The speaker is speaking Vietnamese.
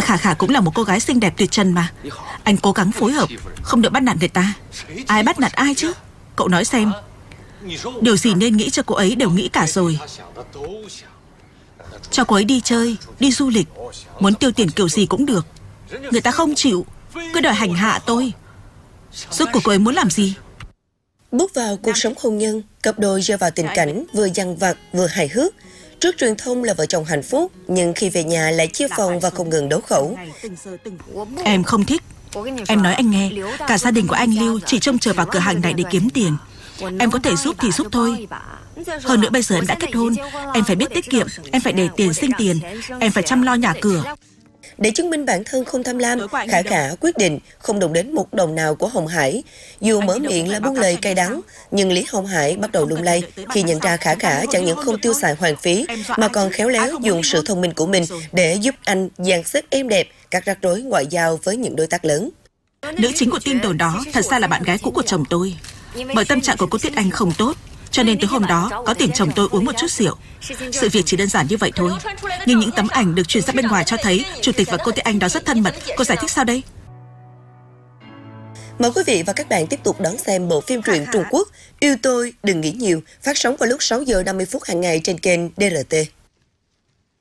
Khả Khả cũng là một cô gái xinh đẹp tuyệt trần mà. Anh cố gắng phối hợp, không được bắt nạt người ta. Ai bắt nạt ai chứ? Cậu nói xem. Điều gì nên nghĩ cho cô ấy đều nghĩ cả rồi. Cho cô ấy đi chơi, đi du lịch, muốn tiêu tiền kiểu gì cũng được. Người ta không chịu, cứ đòi hành hạ tôi. Rốt cuộc cô ấy muốn làm gì? Bước vào cuộc sống hôn nhân, cặp đôi rơi vào tình cảnh vừa dằn vặt vừa hài hước. Trước truyền thông là vợ chồng hạnh phúc, nhưng khi về nhà lại chia phòng và không ngừng đấu khẩu. Em không thích. Em nói anh nghe, cả gia đình của anh Lưu chỉ trông chờ vào cửa hàng này để kiếm tiền. Em có thể giúp thì giúp thôi. Hơn nữa bây giờ em đã kết hôn, em phải biết tiết kiệm, em phải để tiền sinh tiền, em phải chăm lo nhà cửa. Để chứng minh bản thân không tham lam, Khả Khả quyết định không đụng đến một đồng nào của Hồng Hải. Dù mở miệng là buông lời cay đắng, nhưng Lý Hồng Hải bắt đầu lung lay khi nhận ra Khả Khả chẳng những không tiêu xài hoang phí, mà còn khéo léo dùng sự thông minh của mình để giúp anh dàn xếp êm đẹp các rắc rối ngoại giao với những đối tác lớn. Nữ chính của tin đồn đó thật ra là bạn gái cũ của chồng tôi. Bởi tâm trạng của cô Tuyết Anh không tốt, cho nên từ hôm đó có tìm chồng tôi uống một chút rượu. Sự việc chỉ đơn giản như vậy thôi. Nhưng những tấm ảnh được truyền ra bên ngoài cho thấy chủ tịch và cô Tuyết Anh đó rất thân mật. Cô giải thích sao đây? Mời quý vị và các bạn tiếp tục đón xem bộ phim truyện Trung Quốc Yêu Tôi Đừng Nghĩ Nhiều, phát sóng vào lúc 6 giờ 50 phút hàng ngày trên kênh DRT.